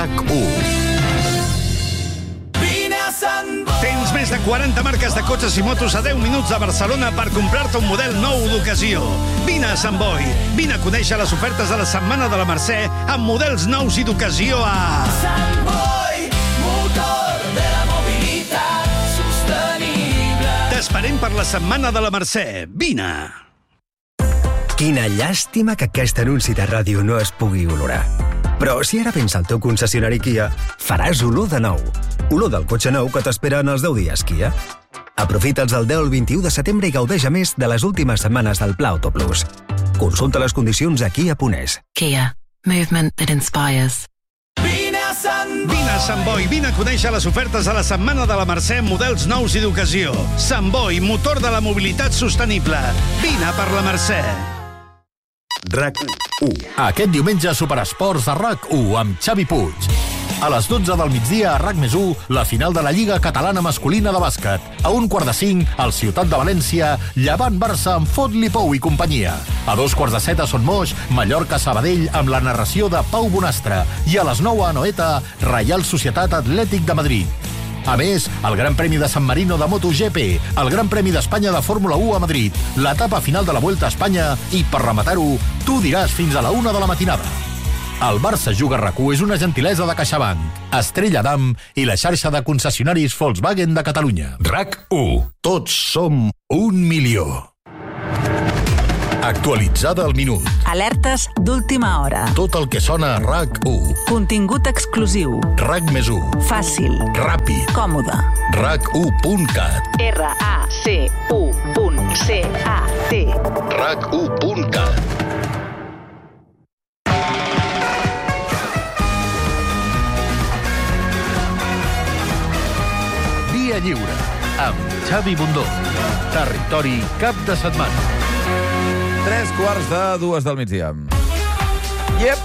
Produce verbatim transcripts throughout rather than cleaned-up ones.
RAC u. Tens més de quaranta marques de cotxes i motos a deu minuts de Barcelona per comprar-te un model nou d'ocasió. Vine a Sant Boi. Vine a conèixer les ofertes de la Setmana de la Mercè amb models nous i d'ocasió a... Sant Boi, motor de la mobilitat sostenible. T'esperem per la Setmana de la Mercè. Vine. Quina llàstima que aquest anunci de ràdio no es pugui olorar. Però si ara vens al teu concessionari Kia, faràs olor de nou. Olor del cotxe nou que t'espera en els deu dies Kia. Aprofita'ls el deu al vint-i-u de setembre i gaudeix a més de les últimes setmanes del Pla Auto Plus. Consulta les condicions a kia punt es. Kia. Movement that inspires. Vine a Sant Boi, vine a conèixer les ofertes de la Setmana de la Mercè amb models nous i d'ocasió. Sant Boi, motor de la mobilitat sostenible. Vine per la Mercè. RAC u. Aquest diumenge Superesports a RAC u amb Xavi Puig. A les dotze del migdia a RAC més u, la final de la Lliga Catalana Masculina de Bàsquet. A un quart de cinc, al Ciutat de València, Llevant Barça amb Fot-li Pou i companyia. A dos quarts de set a Son Moix, Mallorca Sabadell amb la narració de Pau Bonastre. I a les nou a Anoeta, Reial Societat Atlètic de Madrid. A més, el Gran Premi de San Marino de MotoGP, el Gran Premi d'Espanya de Fórmula u a Madrid, l'etapa final de la Vuelta a Espanya i, per rematar-ho, tu diràs fins a la una de la matinada. El Barça Juga RAC u és una gentilesa de CaixaBank, Estrella Damm i la xarxa de concessionaris Volkswagen de Catalunya. RAC u. Tots som un milió. Actualitzada al minut. Alertes d'última hora. Tot el que sona a RAC u. Contingut exclusiu. RAC més u. Fàcil. Ràpid. Còmode. RAC u punt cat. R A C U punt C A T. RAC u punt cat. Via Lliure, amb Xavi Bundó. Territori cap de setmana. Tres quarts de dues del migdia. Yep.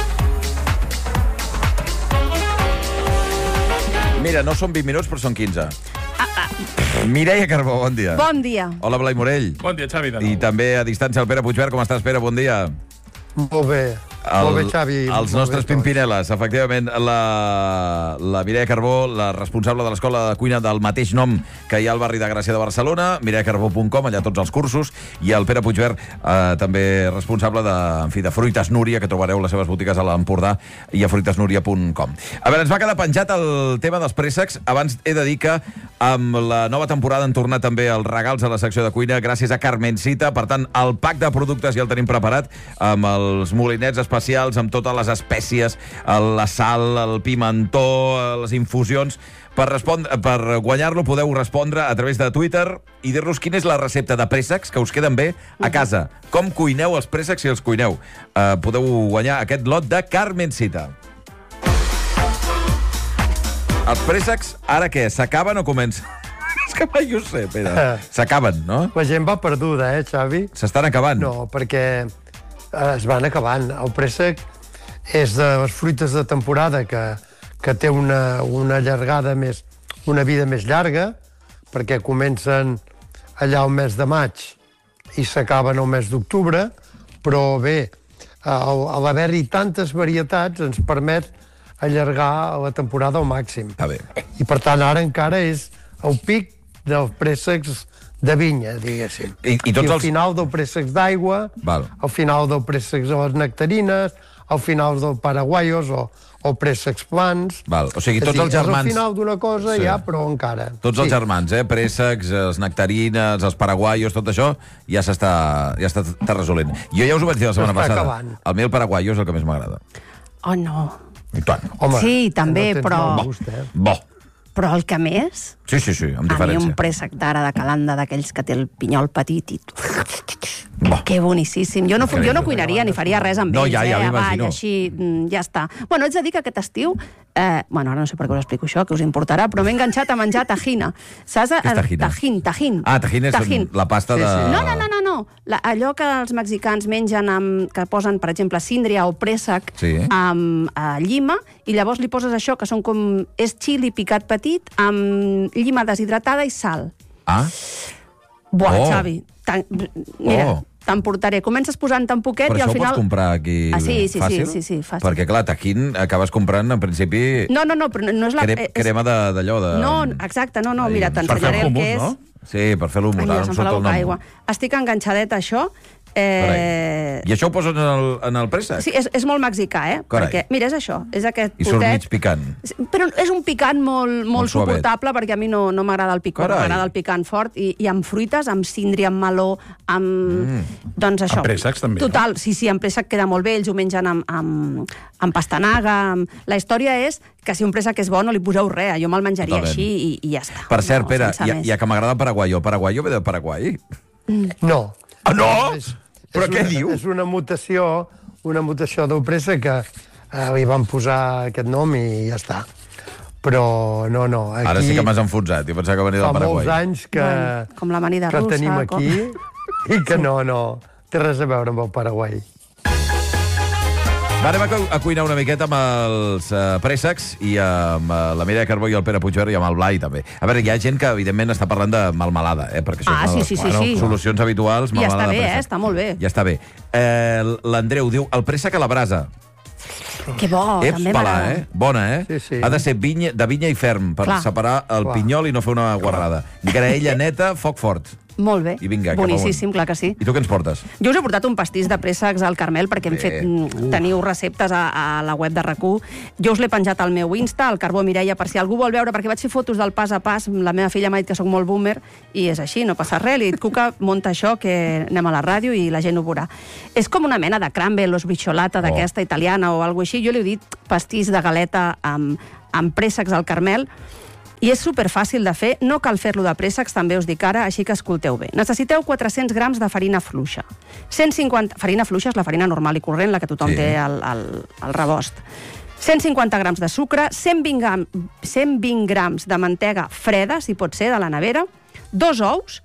Mira, no són vint minuts, però són quinze. Ah, ah. Mireia Carbó, bon dia. Bon dia. Hola, Blai Morell. Bon dia, Xavi. I també a distància el Pere Puigvert. Com estàs, Pere? Bon dia. Molt bé. El, Molt bé, Xavi. Els nostres Pimpineles, efectivament. La, la Mireia Carbó, la responsable de l'Escola de Cuina del mateix nom que hi ha al barri de Gràcia de Barcelona, mireia carbó punt com, allà tots els cursos, i el Pere Puigvert, eh, també responsable de, en fi, de Fruites Núria, que trobareu les seves botigues a l'Empordà i a fruites núria punt com. A veure, ens va quedar penjat el tema dels préssecs. Abans he de dir que amb la nova temporada han tornat també els regals a la secció de cuina gràcies a Carmencita. Per tant, el pack de productes ja el tenim preparat amb els molinets especials, amb totes les espècies, la sal, el pimentó, les infusions. Per, respondre, per guanyar-lo podeu respondre a través de Twitter i dir-nos quina és la recepta de préssecs que us queden bé a casa. Com cuineu els préssecs si els cuineu. Uh, podeu guanyar aquest lot de Carmencita. Els préssecs, ara què? S'acaben o comencen? És que mai ho sé, Pere. S'acaben, no? La gent va perduda, eh, Xavi? S'estan acabant? No, perquè es van acabant. El préssec és de les fruites de temporada que, que té una, una llargada més, una vida més llarga, perquè comencen allà al mes de maig i s'acaben al mes d'octubre, però bé, a l'haver-hi tantes varietats ens permet allargar la temporada al màxim. Ah, bé. I per tant ara encara és el pic dels préssecs de vinya, diguéssim. I, i, tots I al els... final del préssecs d'aigua, al final del préssecs de les nectarines, al final del paraguaios o, o préssecs plans. Val. O sigui, tots dir, els germans... És al final d'una cosa, sí. Ja, però encara. Tots sí. Els germans, eh? Préssecs, les nectarines, els paraguaios, tot això ja s'està ja està, està resolent. Jo ja us ho vaig dir la setmana passada. Acabant. El meu paraguaio és el que més m'agrada. Oh, no. I tant. Home, sí, també, no però... Gust, eh? Bo. Però el que més... Sí, sí, sí, amb diferència. A mi un préssec d'ara de calanda, d'aquells que té el pinyol petit i... Bo. Que boníssim. Jo no, jo no cuinaria ni faria res amb no, ells, ja, ja, eh? Avall, així, ja està. Bueno, haig de dir que aquest estiu... Eh, bueno, ara no sé per què us explico això, que us importarà, però m'he enganxat a menjar tajina. Saps? Què és tajina? Tajín, tajín. Ah, tajín és tajín. La pasta de... Sí, sí. No, no, no, no, no. La, allò que els mexicans mengen, amb, que posen, per exemple, síndria o préssec sí. amb eh, llima, i llavors li poses això, que són com... És xili picat petit, amb llima deshidratada i sal. Ah? Buah, oh. Xavi. Tan, mira, oh. t'emportaré. Comences posant tan poquet Però i al això final... ho pots comprar aquí ah, sí, sí, fàcil? Sí, sí, sí, fàcil. Perquè, clar, taquín acabes comprant, en principi... No, no, no, però no és la... Cre és... crema d'allò de... No, exacte, no, no, Ai, mira, per t'ensenyaré fer el hummus, que és... no? Sí, per fer l'humus. Ai, Ara ja em se'm fa la surt el boca nom. aigua. Estic enganxadeta, això. Eh... I això ho poses en el, en el préssec? Sí, és, és molt mexicà, eh? Carai. Perquè, mira, és això, és aquest I surt potet... mig picant. Però és un picant molt, molt, Molt suavet. suportable, perquè a mi no, no m'agrada el picor, Carai. m'agrada el picant fort, i, i amb fruites, amb síndria, amb meló, amb... Mm. Doncs això. Amb préssecs, també, Total, no? sí, sí, amb préssec queda molt bé, ells ho mengen amb, amb, amb pastanaga, amb... La història és que si un préssec és bo no li poseu res, jo me'l menjaria Totalment. així i, i ja està. Per cert, no, Pere, sense ja, més. ja que m'agrada el paraguayo, el paraguayo ve de Paraguai? No. Ah, no? És, Però és què una, diu? És una mutació, una mutació del préssec que eh, li van posar aquest nom i ja està. Però no, no. Aquí, Ara sí que m'has enfonsat, jo pensava que venia fa del Paraguai. molts anys que, Bueno, com l'amanida que russa, tenim com- aquí i que no, no, té res a veure amb el Paraguai. Va, anem a, cu- a cuinar una miqueta amb els uh, préssecs i amb uh, la Mireia Carbó i el Pere Puigvert i amb el Blai, també. A veure, hi ha gent que, evidentment, està parlant de melmelada, eh? Perquè això Ah, és una sí, de sí, les sí, sí. solucions habituals. I melmelada està bé, de eh? préssec. Està molt bé. Ja està bé. Eh, L'Andreu diu, el préssec a la brasa. Que bo, Eps, també pelà, m'agrada. eh? Bona, eh? Sí, sí. Ha de ser vinya, de vinya i ferm, per Clar. separar el Clar. pinyol i no fer una guarrada. Graella neta, foc fort. Molt bé. I vinga, cap boníssim, amunt. clar que sí. I tu què ens portes? Jo us he portat un pastís de préssecs al Carmel perquè hem Bé. fet, mm, teniu receptes a, a la web de RAC u. Jo us l'he penjat al meu Insta, al Carbó Mireia, per si algú vol veure, perquè vaig fer fotos del pas a pas. La meva filla m'ha dit que sóc molt boomer i és així, no passa res. Li he dit, Cuca, munta això, que anem a la ràdio i la gent ho veurà. És com una mena de crumble o sbriciolata d'aquesta italiana o alguna així. Jo li he dit pastís de galeta amb, amb préssecs al Carmel. I és superfàcil de fer, no cal fer-lo de préssecs, també us dic ara, així que escolteu bé. Necessiteu quatre-cents grams de farina fluixa. cent cinquanta... Farina fluixa és la farina normal i corrent, la que tothom Sí. té al, al, al rebost. cent cinquanta grams de sucre, cent vint, gram, cent vint grams de mantega freda, si pot ser, de la nevera, dos ous,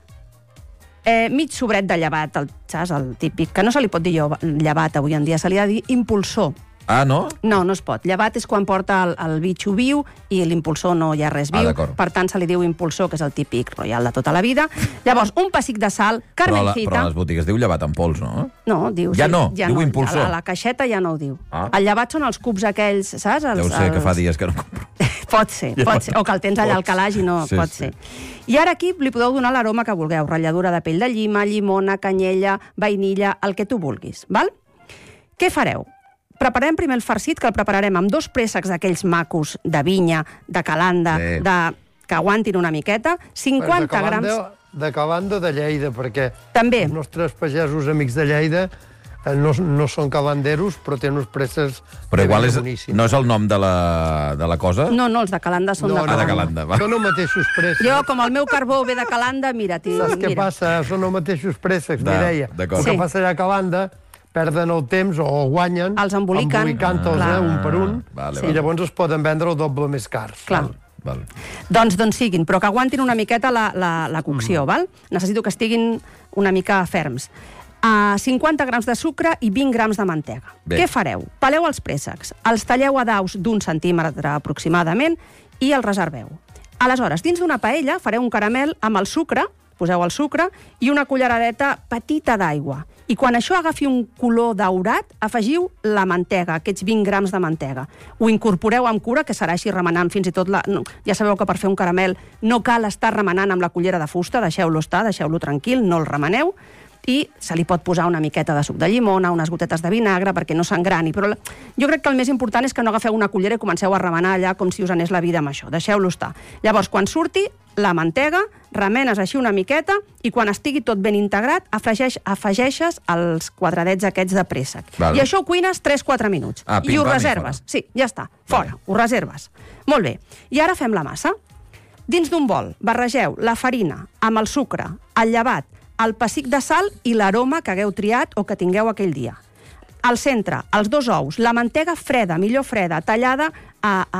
eh, mig sobret de llevat, el, saps, el típic, que no se li pot dir jo llevat avui en dia, se li ha de dir impulsor. Ah, no? No, no es pot. Llevat és quan porta el, el bitxo viu i l'impulsor no hi ha res Ah, viu. d'acord. Per tant, se li diu impulsor, que és el típic royal de tota la vida. Llavors, un pessic de sal, Però, la, carmencita... però a les botigues diu llevat en pols, no? No, diu... Ja sí, no, ja diu no, impulsor. A la, a la caixeta ja no ho diu. Ah. El llevat són els cubs aquells, saps? Els, Deu ser que fa els- dies que no compro. Pot ser, pot ser. O que el tens allà al calaix i no Sí, pot sí. ser. I ara aquí li podeu donar l'aroma que vulgueu. Ratlladura de pell de llima, llimona, canyella, vainilla, el que tu vulguis. Val? Què fareu? Preparem primer el farcit, que el prepararem amb dos préssecs d'aquells macos de vinya, de calanda, Sí. de... que aguantin una miqueta, cinquanta de grams... De Calanda de Lleida, perquè També. els nostres pagesos amics de Lleida eh, no, no són calanderos, però tenen uns préssecs Però igual és, boníssims. no és el nom de la, de la cosa? No, no, els de calanda són no, de Ah, de calanda. Calanda, va. Són els mateixos préssecs. Jo, com el meu carbó ve de calanda, mira, t'hi- Saps què mira. passa? Són els mateixos préssecs, De- Mireia. d'acord. El que Sí. passa allà a Calanda, perden el temps o guanyen Els emboliquen. embolicant-los Ah, eh, un per un, vale, i vale. llavors es poden vendre el doble més cars. Clar. Val. Doncs, doncs siguin, però que aguantin una miqueta la, la, la cocció, mm. val? Necessito que estiguin una mica ferms. Uh, cinquanta grams de sucre i vint grams de mantega. Bé. Què fareu? Peleu els préssecs, els talleu a daus d'un centímetre aproximadament i els reserveu. Aleshores, dins d'una paella fareu un caramel amb el sucre, poseu el sucre i una culleradeta petita d'aigua. I quan això agafi un color daurat, afegiu la mantega, aquests vint grams de mantega. Ho incorporeu amb cura, que serà així remenant fins i tot... La... No, ja sabeu que per fer un caramel no cal estar remenant amb la cullera de fusta, deixeu-lo estar, deixeu-lo tranquil, no el remeneu, i se li pot posar una miqueta de suc de llimona, unes gotetes de vinagre perquè no s'engrani, però la... jo crec que el més important és que no agafeu una cullera i comenceu a remenar allà com si us anés la vida amb això, deixeu-lo estar. Llavors, quan surti la mantega, remenes així una miqueta i quan estigui tot ben integrat afegeix, afegeixes els quadradets aquests de préssec. Vale. I això ho cuines tres a quatre minuts. Ah, I pim, ho pam, i reserves. fora. Sí, ja està, fora, Vale. ho reserves. Molt bé. I ara fem la massa. Dins d'un bol barregeu la farina amb el sucre, el llevat, el pessic de sal i l'aroma que hagueu triat o que tingueu aquell dia. Al centre, els dos ous, la mantega freda, millor freda, tallada a, a,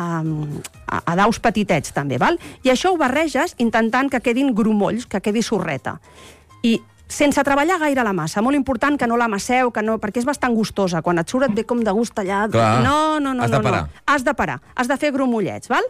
a, a daus petitets també, val? I això ho barreges intentant que quedin grumolls, que quedi sorreta. I sense treballar gaire la massa, molt important que no l'amasseu, que no, perquè és bastant gustosa, quan et surt et ve com de gust allà. Clar. No, no, no, Has de no, parar. no. Has de parar, has de fer grumollets, val?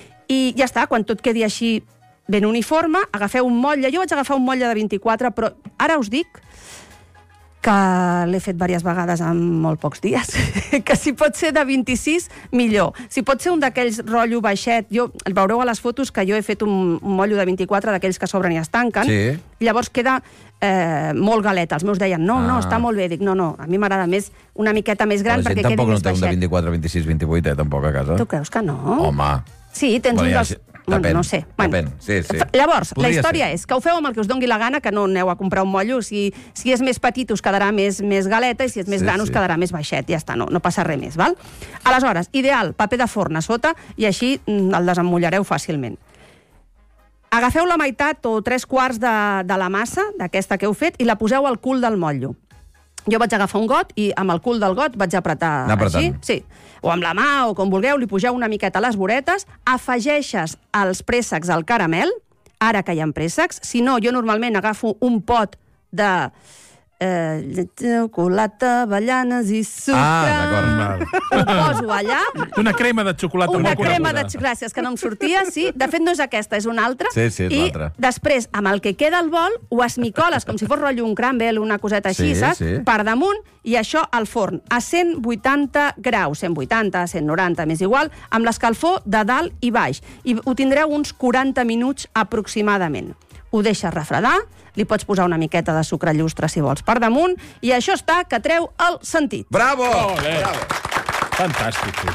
I ja està, quan tot quedi així ben uniforme, agafeu un motlle, jo vaig agafar un motlle de vint-i-quatre, però ara us dic que l'he fet diverses vegades en molt pocs dies, que si pot ser de vint-i-sis, millor. Si pot ser un d'aquells rotllo baixet, jo, el veureu a les fotos que jo he fet un, un mollo de vint-i-quatre d'aquells que s'obren i es tanquen, Sí. llavors queda eh, molt galeta. Els meus deien, no, Ah. no, està molt bé. Dic, no, no, a mi m'agrada més una miqueta més gran La gent perquè quedi tampoc no més té un de baixet. vint-i-quatre, vint-i-sis, vint-i-vuit, eh, tampoc, a casa. Tu creus que no? Home. Sí, tens Bueno, un ja dels... sí. Depèn, no sé. depèn. Sí, sí. Llavors, Podria la història ser. és que ho feu amb el que us dongui la gana, que no aneu a comprar un mollo. Si, si és més petit us quedarà més, més galeta i si és més Sí, gran sí. us quedarà més baixet. Ja està, no, no passa res més, val? Aleshores, ideal, paper de forn a sota i així mm, el desemmotllareu fàcilment. Agafeu la meitat o tres quarts de, de la massa, d'aquesta que heu fet, i la poseu al cul del motllo. Jo vaig agafar un got i amb el cul del got vaig apretar Anar així. apretant. Sí. O amb la mà o com vulgueu, li pugeu una miqueta a les voretes, afegeixes els préssecs al caramel, ara que hi ha préssecs. Si no, jo normalment agafo un pot de eh, xocolata, avellanes i sucre. Ah, d'acord. Ho poso allà. Una crema de xocolata Una molt crema de... coneguda. Gràcies, que no em sortia, sí. De fet, no és aquesta, és una altra. Sí, sí, és I l'altra. després, amb el que queda al bol, ho esmicoles, com si fos rotllo un crumble, una coseta així, Sí, saps? sí. Per damunt, i això al forn, a cent vuitanta graus, cent vuitanta, cent noranta, més igual, amb l'escalfor de dalt i baix. I ho tindreu uns quaranta minuts aproximadament. Ho deixes refredar, li pots posar una miqueta de sucre llustre si vols per damunt, i això està que treu el sentit. Bravo! Ole. Bravo! Fantàstic. tu.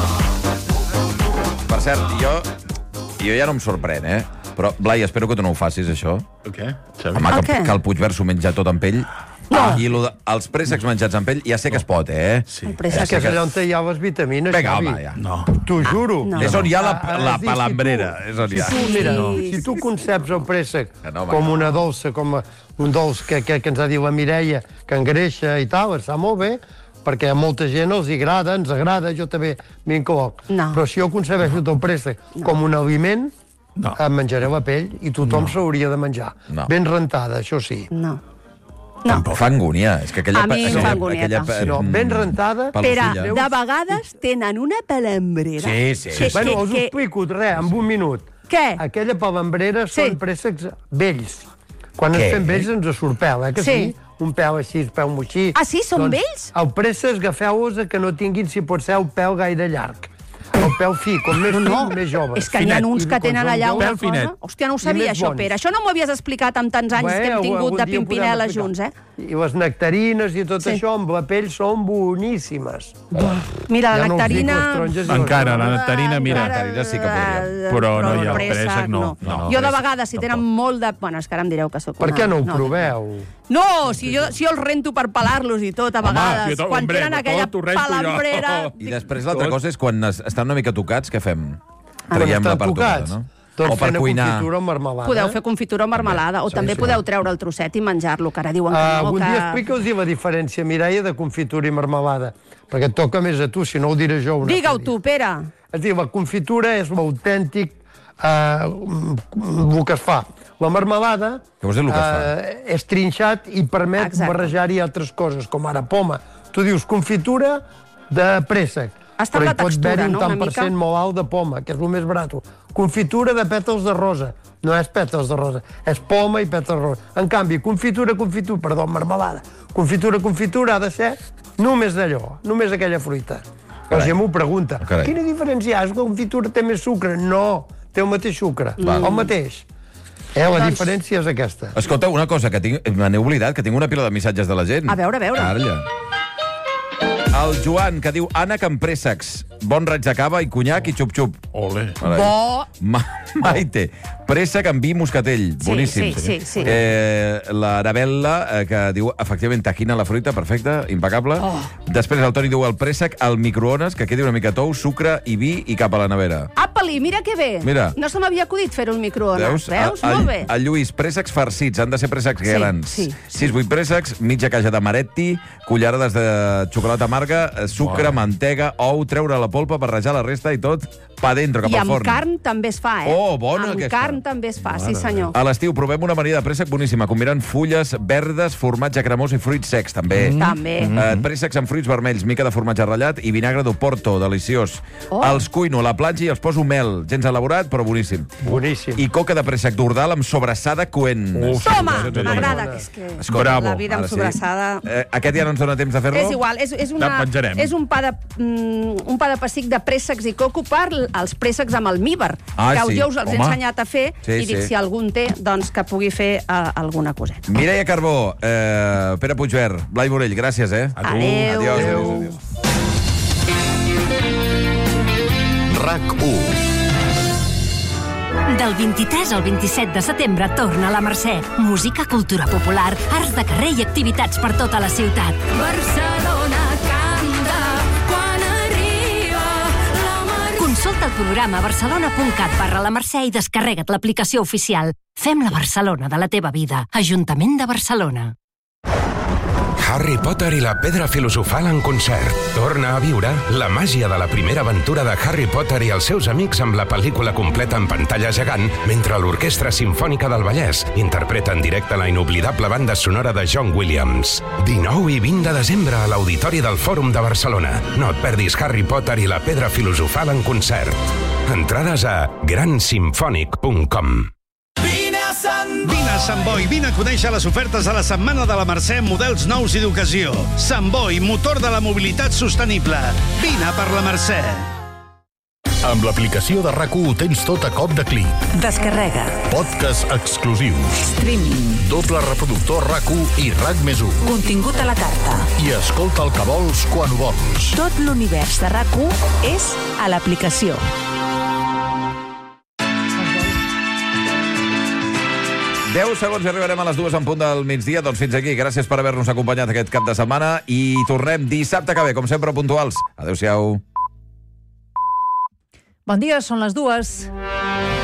Per cert, jo, jo ja no em sorprèn, eh? Però, Blai, espero que tu no ho facis, això. El què, Xavi? Home, El que, què? que el Puigverd s'ho menja tot amb pell. No. I lo de, els préssecs menjats amb pell ja sé que es pot, eh? Sí. El És préssec. que és allà on hi ha les vitamines, Vinga, Xavi. home, ja. No. T'ho juro. no. És on hi ha la, Ah, la és dir, palambrera. si tu- És on hi ha. Si tu, mira, Sí, si tu conceps el préssec Que no, home, com que no. una dolça, com un dolç que, que, que ens ha dit la Mireia, que engreixa i tal, està molt bé, perquè a molta gent els agrada, ens agrada, jo també m'incloc. No. Però si jo concebeixo el préssec com un aliment, No. em menjaré la pell i tothom s'hauria de menjar. No. Ben rentada, això sí. No. No. Fa angúnia. És que aquella, A mi em aquella, fa angunieta. aquella, Si no, mm, ben rentada... pelofilla. Pere, de vegades tenen una palambrera. Sí, sí. Que, Bueno, que, us ho que... explico, res, en un minut. Què? Aquella palambrera Sí. són préssecs vells. Quan Què? ens fem vells ens surt pèl, eh, que sí? Sí. Un pèl així, pèl moixí. Ah, sí? Són doncs, vells? El préssec, agafeu-los que no tinguin, si pot ser, el pèl gaire llarg. El pèl fi, com més fi, més jove. És que n'hi ha Finet. uns que tenen allà una Pèl finet. cosa... Hòstia, no ho I sabia, més això, bons. Pere. Això no m'ho havies explicat amb tants anys que hem Bé, tingut algun de dia ho podem Pimpinela explicar. junts, eh? I les nectarines i tot Sí. això amb la pell són boníssimes. Mira, la Ja no us dic nectarina... les taronges i les Encara, la grogues. nectarina, mira. La nectarina sí que podria. Però no hi ha el préssec, préssec, no. No, Jo el de préssec vegades, si tenen molt de... Bueno, és que ara em direu que sóc Per una... què no ho proveu? No, si jo, si jo els rento per pelar-los i tot, a vegades. si jo to- quan hombre, tenen tot aquella t'ho rento jo. palambrera... I després l'altra cosa és quan es- estan una mica tocats, què fem? Quan Traiem la estan part tocada, tocats, no? doncs O per fent cuinar. confitura o marmelada. Podeu fer confitura o marmelada, o Sí, també sí. podeu treure el trosset i menjar-lo, que ara diuen que Uh, no, algun que... dia explica'ls la diferència, Mireia, de confitura i marmelada, perquè et toca més a tu, si no ho diré jo. una Digue-ho altre tu, dia. Pere. És a dir, la confitura és l'autèntic eh, el que es fa. La marmelada Què vols dir, el que es fa? eh, és trinxat i permet Exacte. barrejar-hi altres coses, com ara poma. Tu dius confitura de préssec, Està però amb hi la pots textura, haver un no? tant Una per mica. cent molt alt de poma, que és el més barat. Confitura de pètals de rosa. No és pètals de rosa, és poma i pètals de rosa. En canvi, confitura, confitura, perdó, marmelada. Confitura, confitura ha de ser només d'allò, només aquella fruita. La Carai. gent m'ho pregunta. Carai. Quina diferència hi ha? És que la confitura té més sucre? No, té el mateix sucre. Val. El mateix. Eh, la Doncs- diferència és aquesta. Escolta, una cosa, que tinc... me n'he oblidat, que tinc una pila de missatges de la gent. A veure, a veure. Calla. El Joan, que diu, ànec amb préssecs, bon raig de cava i conyac i xup-xup. Ole. Bo. Ma Maite, préssec amb vi moscatell. Sí, Boníssim. sí, sí, sí. Eh, la Arabella, eh, que diu, efectivament, tajina la fruita, perfecte, impecable. Oh. Després el Toni diu el préssec al microones, que quedi una mica tou, sucre i vi i cap a la nevera. Apa-li, mira que bé. Mira. No se m'havia acudit fer-ho al microones. Veus? Veus? El, Molt bé. el Lluís, préssecs farcits, han de ser préssecs Sí, grans. sí, sí. sis vuit préssecs, mitja caixa d'amaretti, cullerades de xocolata amarga, eh, sucre, Uau. mantega, ou, treure la polpa, barrejar la resta i tot pa dentro, cap I al amb forn. carn també es fa, eh? Oh, bona amb aquesta. carn també es fa, sí senyor. A l'estiu provem una amanida de préssec boníssima, combinant fulles verdes, formatge cremós i fruits secs, també. Mm. També. Eh, préssecs amb fruits vermells, mica de formatge ratllat i vinagre d'Oporto, deliciós. Oh. Els cuino a la platja i els poso mel gens elaborat, però boníssim. Boníssim. I coca de préssec d'Ordal amb sobrassada coent. Uf. Toma! Sí, sí, sí. M'agrada, que és que Escolta, Bravo. la vida amb ara sí. sobrassada... Eh, aquest ja no ens dona temps de fer-lo? És igual, és, és, una, La penjarem. és un, pa de, mm, un pa de pessic de préssecs i coco per els préssecs amb almíbar, Ah, que sí. jo us els he Home. ensenyat a fer Sí, i dic, sí. si algú en té, doncs que pugui fer uh, alguna coseta. Mireia Carbó, eh, Pere Puigvert, Blai Morell, gràcies, eh? A tu. Adéu. Adiós, Adéu. adiós, adiós. RAC u. Del vint-i-tres al vint-i-set de setembre torna a la Mercè. Música, cultura popular, arts de carrer i activitats per tota la ciutat. Barcelona canta quan arriba la Mercè. Consulta el programa a barcelona.cat barra la Mercè i descarrega't l'aplicació oficial. Fem la Barcelona de la teva vida. Ajuntament de Barcelona. Harry Potter i la pedra filosofal en concert. Torna a viure la màgia de la primera aventura de Harry Potter i els seus amics amb la pel·lícula completa en pantalla gegant, mentre l'Orquestra Simfònica del Vallès interpreta en directe la inoblidable banda sonora de John Williams. dinou i vint de desembre a l'Auditori del Fòrum de Barcelona. No et perdis Harry Potter i la pedra filosofal en concert. Entrades a gran simfònic punt com. Vine a Sant Boi, vine a conèixer les ofertes de la Setmana de la Mercè amb models nous i d'ocasió. Sant Boi, motor de la mobilitat sostenible. Vine per la Mercè. Amb l'aplicació de RAC u ho tens tot a cop de clic. Descarrega. Podcast exclusius. Streaming. Doble reproductor RAC u i RAC més u. Contingut a la carta. I escolta el que vols quan ho vols. Tot l'univers de RAC u és a l'aplicació. deu segons i arribarem a les dues en punt del migdia. Doncs fins aquí. Gràcies per haver-nos acompanyat aquest cap de setmana i tornem dissabte que ve, com sempre, puntuals. Adéu-siau. Bon dia, són les dues.